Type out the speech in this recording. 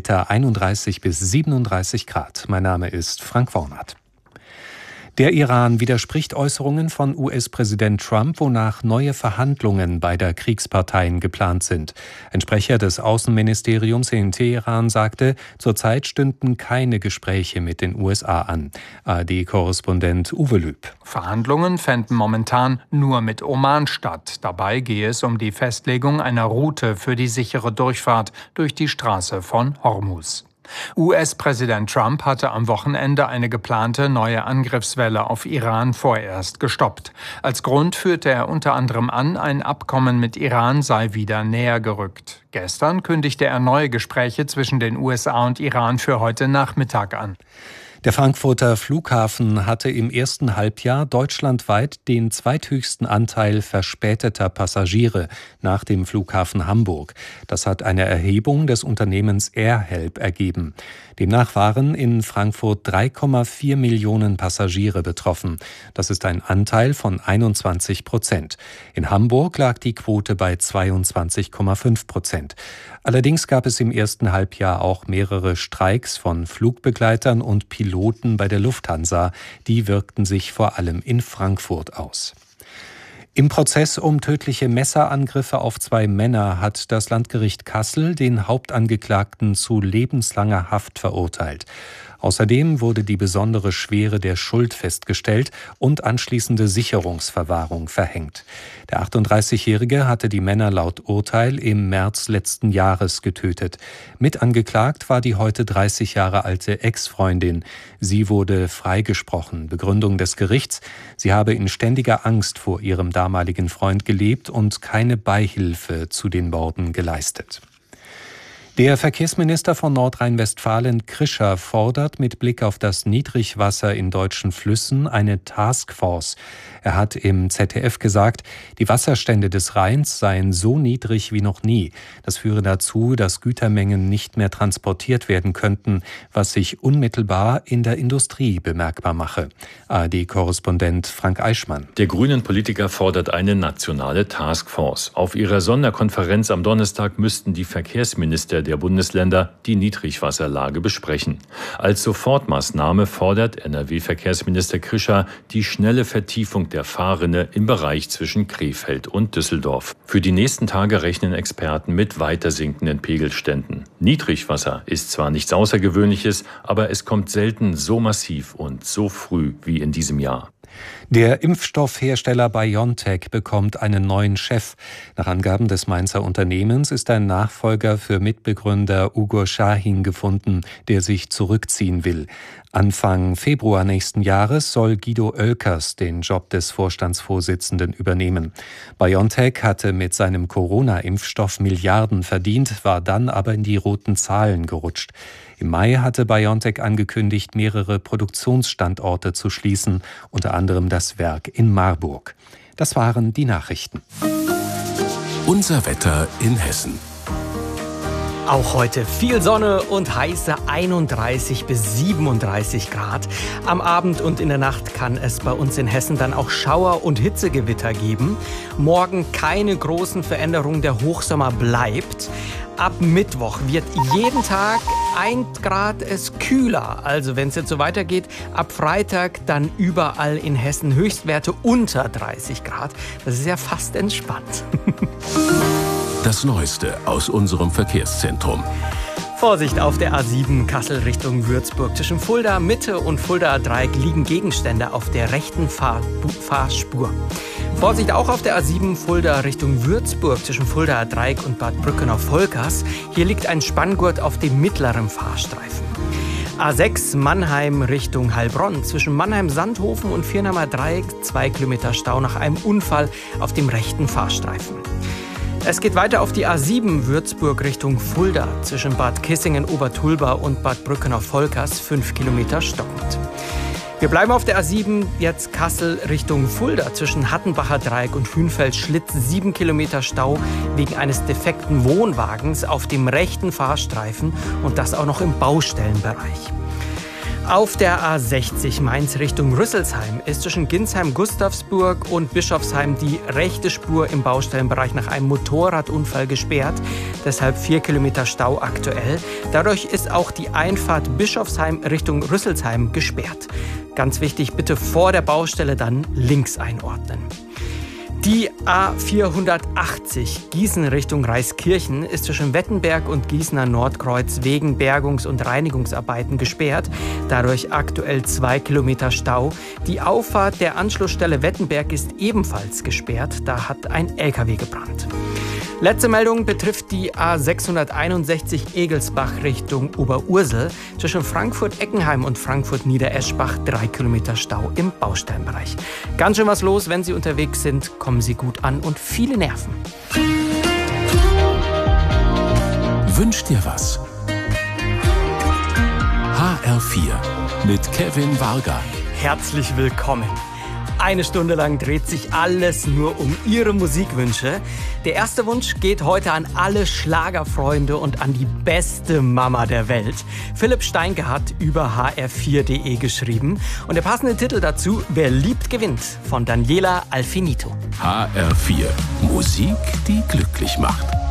Wetter 31 bis 37 Grad. Mein Name ist Frank Wornath. Der Iran widerspricht Äußerungen von US-Präsident Trump, wonach neue Verhandlungen beider Kriegsparteien geplant sind. Ein Sprecher des Außenministeriums in Teheran sagte, zurzeit stünden keine Gespräche mit den USA an. ARD-Korrespondent Uwe Lüb. Verhandlungen fänden momentan nur mit Oman statt. Dabei gehe es um die Festlegung einer Route für die sichere Durchfahrt durch die Straße von Hormuz. US-Präsident Trump hatte am Wochenende eine geplante neue Angriffswelle auf Iran vorerst gestoppt. Als Grund führte er unter anderem an, ein Abkommen mit Iran sei wieder näher gerückt. Gestern kündigte er neue Gespräche zwischen den USA und Iran für heute Nachmittag an. Der Frankfurter Flughafen hatte im ersten Halbjahr deutschlandweit den zweithöchsten Anteil verspäteter Passagiere nach dem Flughafen Hamburg. Das hat eine Erhebung des Unternehmens AirHelp ergeben. Demnach waren in Frankfurt 3,4 Millionen Passagiere betroffen. Das ist ein Anteil von 21%. In Hamburg lag die Quote bei 22,5%. Allerdings gab es im ersten Halbjahr auch mehrere Streiks von Flugbegleitern und Piloten bei der Lufthansa. Die wirkten sich vor allem in Frankfurt aus. Im Prozess um tödliche Messerangriffe auf 2 Männer hat das Landgericht Kassel den Hauptangeklagten zu lebenslanger Haft verurteilt. Außerdem wurde die besondere Schwere der Schuld festgestellt und anschließende Sicherungsverwahrung verhängt. Der 38-Jährige hatte die Männer laut Urteil im März letzten Jahres getötet. Mitangeklagt war die heute 30 Jahre alte Ex-Freundin. Sie wurde freigesprochen. Begründung des Gerichts: Sie habe in ständiger Angst vor ihrem damaligen Freund gelebt und keine Beihilfe zu den Morden geleistet. Der Verkehrsminister von Nordrhein-Westfalen, Krischer, fordert mit Blick auf das Niedrigwasser in deutschen Flüssen eine Taskforce. Er hat im ZDF gesagt, die Wasserstände des Rheins seien so niedrig wie noch nie. Das führe dazu, dass Gütermengen nicht mehr transportiert werden könnten, was sich unmittelbar in der Industrie bemerkbar mache. ARD-Korrespondent Frank Eichmann. Der Grünen-Politiker fordert eine nationale Taskforce. Auf ihrer Sonderkonferenz am Donnerstag müssten die Verkehrsminister der Bundesländer die Niedrigwasserlage besprechen. Als Sofortmaßnahme fordert NRW-Verkehrsminister Krischer die schnelle Vertiefung der Fahrrinne im Bereich zwischen Krefeld und Düsseldorf. Für die nächsten Tage rechnen Experten mit weiter sinkenden Pegelständen. Niedrigwasser ist zwar nichts Außergewöhnliches, aber es kommt selten so massiv und so früh wie in diesem Jahr. Der Impfstoffhersteller BioNTech bekommt einen neuen Chef. Nach Angaben des Mainzer Unternehmens ist ein Nachfolger für Mitbegründer Ugur Sahin gefunden, der sich zurückziehen will. Anfang Februar nächsten Jahres soll Guido Oelkers den Job des Vorstandsvorsitzenden übernehmen. BioNTech hatte mit seinem Corona-Impfstoff Milliarden verdient, war dann aber in die roten Zahlen gerutscht. Im Mai hatte BioNTech angekündigt, mehrere Produktionsstandorte zu schließen, unter anderem das Werk in Marburg. Das waren die Nachrichten. Unser Wetter in Hessen. Auch heute viel Sonne und heiße 31 bis 37 Grad. Am Abend und in der Nacht kann es bei uns in Hessen dann auch Schauer- und Hitzegewitter geben. Morgen keine großen Veränderungen, der Hochsommer bleibt. Ab Mittwoch wird jeden Tag 1 Grad es kühler. Also wenn es jetzt so weitergeht, ab Freitag dann überall in Hessen Höchstwerte unter 30 Grad. Das ist ja fast entspannt. Das Neueste aus unserem Verkehrszentrum. Vorsicht auf der A7 Kassel Richtung Würzburg. Zwischen Fulda Mitte und Fulda Dreieck liegen Gegenstände auf der rechten Fahrspur. Vorsicht auch auf der A7 Fulda Richtung Würzburg zwischen Fulda Dreieck und Bad Brückenau-Volkers. Hier liegt ein Spanngurt auf dem mittleren Fahrstreifen. A6 Mannheim Richtung Heilbronn. Zwischen Mannheim-Sandhofen und Viernheimer Dreieck 2 Kilometer Stau nach einem Unfall auf dem rechten Fahrstreifen. Es geht weiter auf die A7 Würzburg Richtung Fulda. Zwischen Bad Kissingen-Obertulba und Bad Brückenau-Volkers 5 Kilometer stockend. Wir bleiben auf der A7, jetzt Kassel Richtung Fulda. Zwischen Hattenbacher Dreieck und Hünfeld-Schlitz 7 Kilometer Stau wegen eines defekten Wohnwagens auf dem rechten Fahrstreifen und das auch noch im Baustellenbereich. Auf der A60 Mainz Richtung Rüsselsheim ist zwischen Ginsheim-Gustavsburg und Bischofsheim die rechte Spur im Baustellenbereich nach einem Motorradunfall gesperrt. Deshalb 4 Kilometer Stau aktuell. Dadurch ist auch die Einfahrt Bischofsheim Richtung Rüsselsheim gesperrt. Ganz wichtig, bitte vor der Baustelle dann links einordnen. Die A480 Gießen Richtung Reiskirchen ist zwischen Wettenberg und Gießener Nordkreuz wegen Bergungs- und Reinigungsarbeiten gesperrt. Dadurch aktuell 2 Kilometer Stau. Die Auffahrt der Anschlussstelle Wettenberg ist ebenfalls gesperrt. Da hat ein LKW gebrannt. Letzte Meldung betrifft die A661 Egelsbach Richtung Oberursel. Zwischen Frankfurt-Eckenheim und Frankfurt-Niedereschbach 3 Kilometer Stau im Baustellenbereich. Ganz schön was los, wenn Sie unterwegs sind. Kommen Sie gut an und viele Nerven. Wünsch dir was. HR4 mit Kevin Varga. Herzlich willkommen. Eine Stunde lang dreht sich alles nur um Ihre Musikwünsche. Der erste Wunsch geht heute an alle Schlagerfreunde und an die beste Mama der Welt. Philipp Steinke hat über hr4.de geschrieben. Und der passende Titel dazu, Wer liebt, gewinnt, von Daniela Alfinito. HR4, Musik, die glücklich macht.